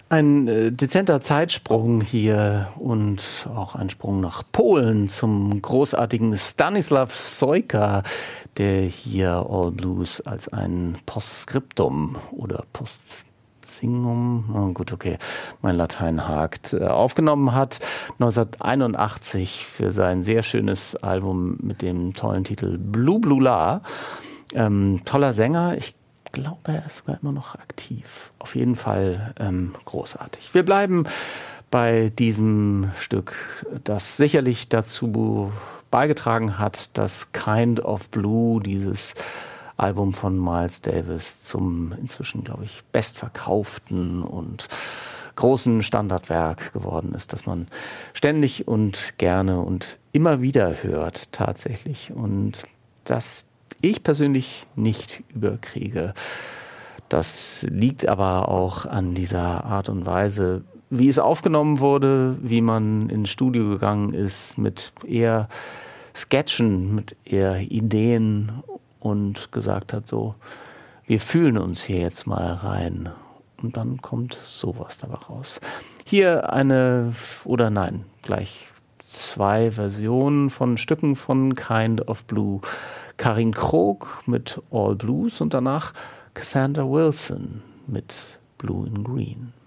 Ein dezenter Zeitsprung hier und auch ein Sprung nach Polen zum großartigen Stanisław Sojka, der hier All Blues als ein Postskriptum oder Postsingum, oh gut, okay, mein Latein hakt, aufgenommen hat, 1981 für sein sehr schönes Album mit dem tollen Titel Blue Blue La. Toller Sänger, ich glaube, er ist sogar immer noch aktiv. Auf jeden Fall großartig. Wir bleiben bei diesem Stück, das sicherlich dazu beigetragen hat, dass Kind of Blue, dieses Album von Miles Davis, zum inzwischen, glaube ich, bestverkauften und großen Standardwerk geworden ist, das man ständig und gerne und immer wieder hört tatsächlich. Und das ich persönlich nicht überkriege. Das liegt aber auch an dieser Art und Weise, wie es aufgenommen wurde, wie man ins Studio gegangen ist, mit eher Sketchen, mit eher Ideen und gesagt hat so, wir fühlen uns hier jetzt mal rein. Und dann kommt sowas dabei raus. Hier gleich zwei Versionen von Stücken von Kind of Blue. Karin Krog mit All Blues und danach Cassandra Wilson mit Blue and Green.